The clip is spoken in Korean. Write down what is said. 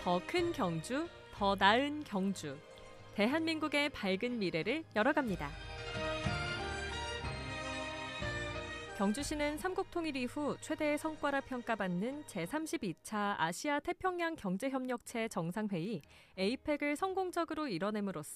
더 큰 경주, 더 나은 경주. 대한민국의 밝은 미래를 열어갑니다. 경주시는 삼국통일 이후 최대의 성과라 평가받는 제32차 아시아 태평양 경제협력체 정상회의 에이펙을 성공적으로 이뤄냄으로써